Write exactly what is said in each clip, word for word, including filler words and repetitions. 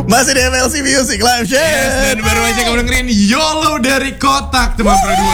Masih di M L C Music Live Show. Yes, dan baru aja kamu dengerin YOLO dari Kotak teman berdua.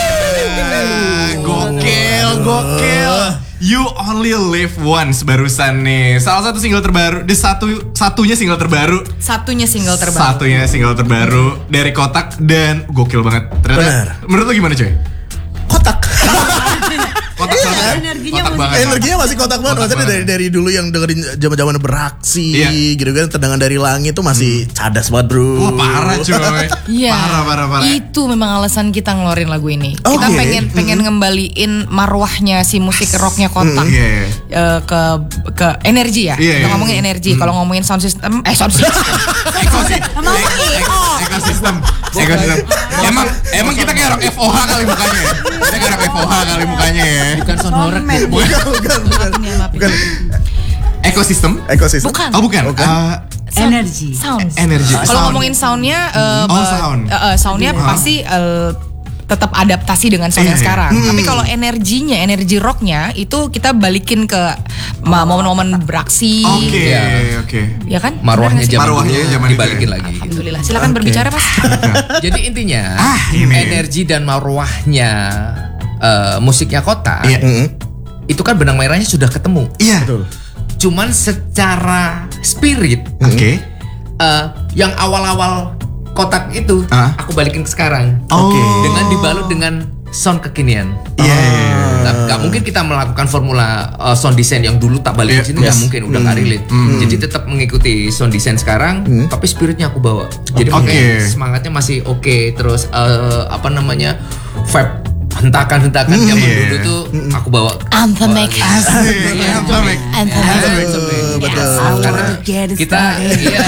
Gokil, gokil. You Only Live Once barusan nih. Salah satu single terbaru, di satu satunya single terbaru. Satunya single terbaru. Satunya single terbaru dari Kotak dan gokil banget. Ternyata. Benar. Menurut lo gimana, coy? Kotak. Kotak banget. Energinya Kotak masih- banget. Energinya masih kotak banget. Kotak Maksudnya banget. dari dari dulu yang dengerin zaman-zaman beraksi Iya. gitu kan, tendangan dari langit tuh masih cadas banget, bro. Wah, parah coy. Iya. Parah, parah, parah. Itu memang alasan kita ngeluarin lagu ini. Kita Oke. pengen pengen ngembaliin marwahnya si musik rocknya Kotak. Iya, iya. Eh, ke ke energi ya. Iya, Kita iya. ngomongin energi. Kalau ngomongin sound system, eh sound system. Ekosistem. Ekosistem. Ekosistem. Emang emang kita kayak orang F O H kali mukanya. ya? Kita kayak orang F O H kali mukanya ya. Bukan sound horror. Bukan, bukan, bukan. Maafin ya, maafin. Bukan. Ekosistem. Ekosistem. Bukan. Oh bukan. Bukan. Eh, Sound- Energi. Sound. energi. Kalau Sound. ngomongin soundnya, eh, Oh, eh, sound. eh, eh, soundnya Iya. pasti eh, tetap adaptasi dengan sound Iya, yang iya. sekarang. Tapi kalau energinya, energi rocknya itu kita balikin ke ma- momen-momen beraksi, Oke, Iya. oke. ya kan? Marwahnya Benar nggak sih? zaman Marwahnya dulu zaman itu dibalikin ya. lagi. Alhamdulillah. Silakan berbicara, Mas. Jadi intinya Ah, ini. energi dan marwahnya eh, musiknya Kotak Iya. Mm-mm. itu kan benang merahnya sudah ketemu. Iya. Betul. Cuman secara spirit Oke. eh, yang awal-awal Kotak itu Ah. aku balikin ke sekarang. Oke. Dengan dibalut dengan sound kekinian. Iya, iya, iya. Nah, nggak mungkin kita melakukan formula uh, sound design yang dulu tak balik Iya, ke sini nggak yes. mungkin, udah nggak relate. Jadi tetap mengikuti sound design sekarang, tapi spiritnya aku bawa. Jadi Oke. mungkin semangatnya masih oke. Terus uh, apa namanya vibe hentakan-hentakan zaman Iya. dulu tuh aku bawa. Anthemic. Iya, Anthemic. Anthemic. Betul. Karena kita iya.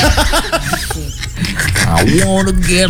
I wanna get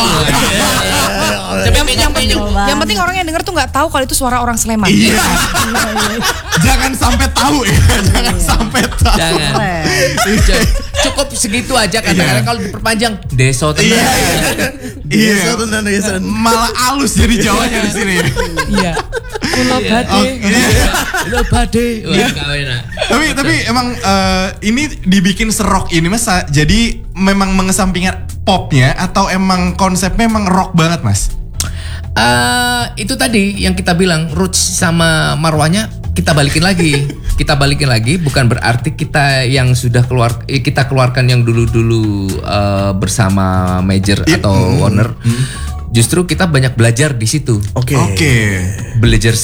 Yang, yang penting, yang penting orang yang denger tuh nggak tahu kalau itu suara orang Sleman. Iya. Jangan sampai tahu ya. Jangan sampai tahu. Jangan. Cukup segitu aja kadang-kadang kalau diperpanjang deso Iya. tenang. Iya. Iya, benar, iya. Malah halus jadi Jawanya di sini. Iya. Pulau Oh, iya. Pulau Bade. Wah, kau enak. Tapi tapi emang eh, ini dibikin serok ini Mas. Jadi memang mengesampingkan popnya atau emang konsepnya emang rock banget Mas? Eh, itu tadi yang kita bilang roots sama marwahnya kita balikin lagi. Kita balikin lagi bukan berarti kita yang sudah keluar eh, kita keluarkan yang dulu-dulu eh, bersama Major Iya. atau Warner. Justru kita banyak belajar di situ. Oke. Oke. Belajar